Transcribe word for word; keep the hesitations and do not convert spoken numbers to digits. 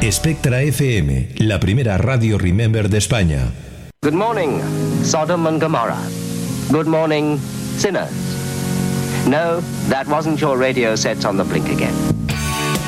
Spectra F M, la primera radio Remember de España. Good morning, Sodom and Gomorrah. Good morning, sinners. No, that wasn't your radio set on the blink again.